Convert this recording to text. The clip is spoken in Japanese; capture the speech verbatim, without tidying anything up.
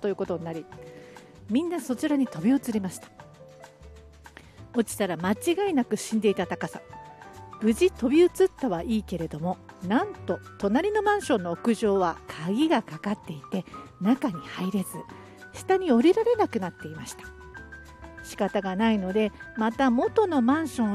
ということになり、みんなそちらに飛び移りました。落ちたら間違いなく死んでいた高さ。無事飛び移ったはいいけれども、なんと隣のマンションの屋上は鍵がかかっていて中に入れず、下に降りられなくなっていました。仕方がないので、また元のマンション